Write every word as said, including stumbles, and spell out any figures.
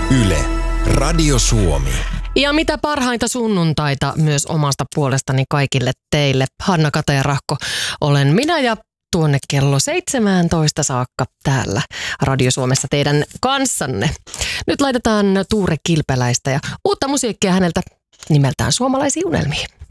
Yle, Radio Suomi. Ja mitä parhaita sunnuntaita myös omasta puolestani kaikille teille. Hanna Kataja-Rahko olen minä ja tuonne kello seitsemäntoista saakka täällä Radio Suomessa teidän kanssanne. Nyt laitetaan Tuure Kilpeläistä ja uutta musiikkia häneltä nimeltään Suomalaisiin unelmiin.